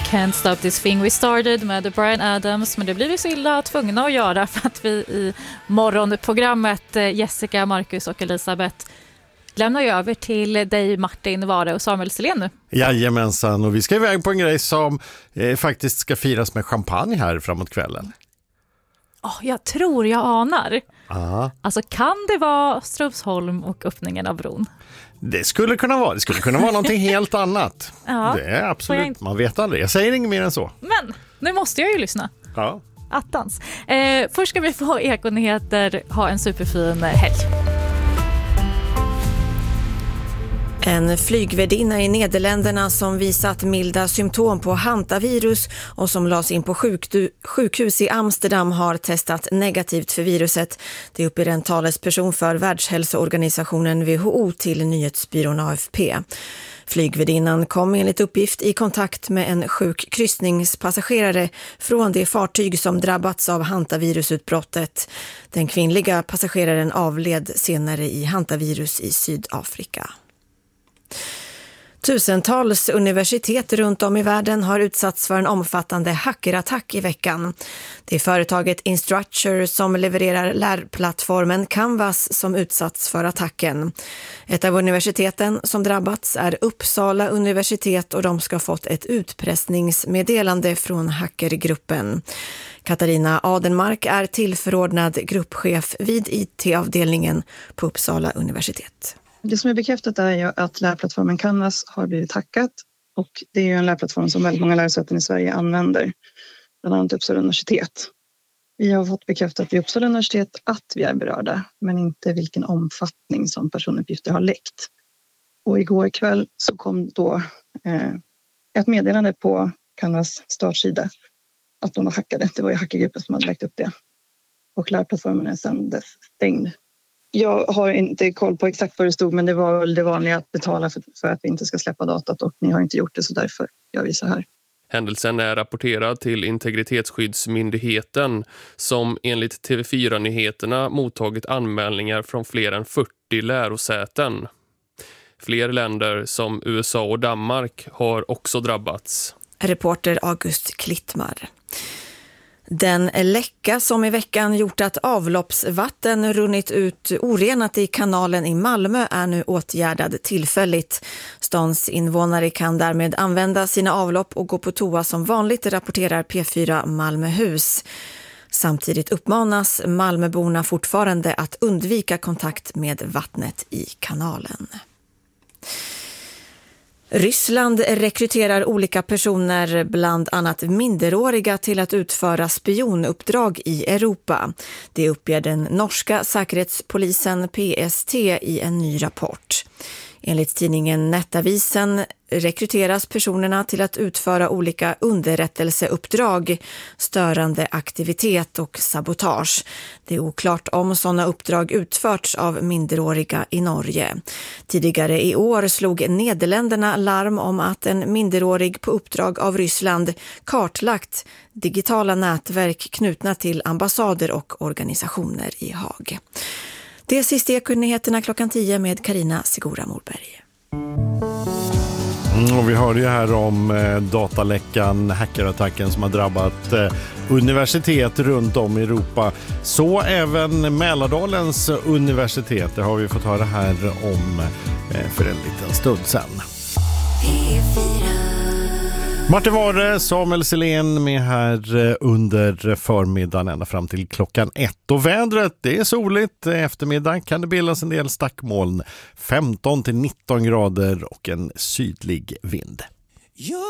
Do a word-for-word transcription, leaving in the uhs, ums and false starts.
Can't Stop This Thing We Started med Bryan Adams, men det blir vi så illa tvungna att göra för att vi i morgonprogrammet Jessica, Marcus och Elisabeth lämnar ju över till dig Martin, Vare och Samuel Selén nu. Jajamensan, och vi ska iväg på en grej som eh, faktiskt ska firas med champagne här framåt kvällen. Oh, jag tror jag anar. Aha. Alltså kan det vara Strömsholm och öppningen av bron? Det skulle kunna vara, det skulle kunna vara någonting helt annat. Ja, det är absolut, inte... man vet aldrig. Jag säger inget mer än så. Men nu måste jag ju lyssna. Ja. Attans. Eh, först ska vi få Ekonyheter, ha en superfin helg. En flygvärdinna i Nederländerna som visat milda symptom på hantavirus och som lades in på sjukdu- sjukhus i Amsterdam har testat negativt för viruset. Det uppger en talesperson för Världshälsoorganisationen W H O till nyhetsbyrån A F P. Flygvärdinnan kom enligt uppgift i kontakt med en sjuk kryssningspassagerare från det fartyg som drabbats av hantavirusutbrottet. Den kvinnliga passageraren avled senare i hantavirus i Sydafrika. Tusentals universitet runt om i världen har utsatts för en omfattande hackerattack i veckan. Det är företaget Instructure som levererar lärplattformen Canvas som utsatts för attacken. Ett av universiteten som drabbats är Uppsala universitet och de ska ha fått ett utpressningsmeddelande från hackergruppen. Katarina Adenmark är tillförordnad gruppchef vid I T-avdelningen på Uppsala universitet. Det som är bekräftat är ju att lärplattformen Canvas har blivit hackat och det är ju en lärplattform som väldigt många lärosäten i Sverige använder, bland annat Uppsala universitet. Vi har fått bekräftat vid Uppsala universitet att vi är berörda, men inte vilken omfattning som personuppgifter har läckt. Och igår kväll så kom då eh, ett meddelande på Canvas startsida att de var hackade. Det var ju hackergruppen som hade läckt upp det. Och lärplattformen är sedan dess stängd. Jag har inte koll på exakt vad det stod, men det var väl det vanliga att betala för, för att vi inte ska släppa datat och ni har inte gjort det, så därför jag visar här. Händelsen är rapporterad till Integritetsskyddsmyndigheten som enligt T V fyra-nyheterna mottagit anmälningar från fler än fyrtio lärosäten. Fler länder som U S A och Danmark har också drabbats. Reporter August Klittmar. Den läcka som i veckan gjort att avloppsvatten runnit ut orenat i kanalen i Malmö är nu åtgärdad tillfälligt. Stans invånare kan därmed använda sina avlopp och gå på toa som vanligt, rapporterar P fyra Malmöhus. Samtidigt uppmanas Malmöborna fortfarande att undvika kontakt med vattnet i kanalen. Ryssland rekryterar olika personer, bland annat minderåriga, till att utföra spionuppdrag i Europa. Det uppger den norska säkerhetspolisen P S T i en ny rapport. Enligt tidningen Nettavisen rekryteras personerna till att utföra olika underrättelseuppdrag, störande aktivitet och sabotage. Det är oklart om sådana uppdrag utförts av minderåriga i Norge. Tidigare i år slog Nederländerna larm om att en minderårig på uppdrag av Ryssland kartlagt digitala nätverk knutna till ambassader och organisationer i Haag. Det är sista Ekonyheterna klockan tio med Carina Sigora Morberg. Mm, och vi hörde ju här om eh, dataläckan, hackerattacken som har drabbat eh, universitet runt om i Europa. Så även Mälardalens universitet, det har vi fått höra här om eh, för en liten stund sedan. Martin Vare, Samuel Selén med här under förmiddagen ända fram till klockan ett. Och vädret, det är soligt. Eftermiddag kan det bildas en del stackmoln. femton till nitton grader och en sydlig vind.